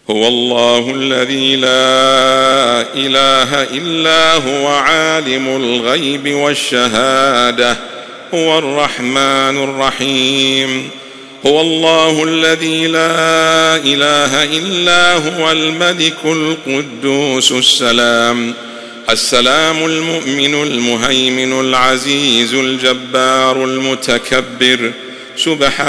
هو الله الذي لا إله إلا هو عالم الغيب والشهادة هو الرحمن الرحيم. هو الله الذي لا إله إلا هو الملك القدوس السلام المؤمن المهيمن العزيز الجبار المتكبر سبحان